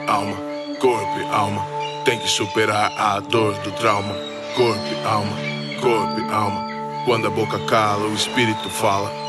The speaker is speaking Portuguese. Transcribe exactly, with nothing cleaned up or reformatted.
alma, corpo e alma. Tem que superar a dor do trauma. Corpo e alma, corpo e alma. Quando a boca cala, o espírito fala.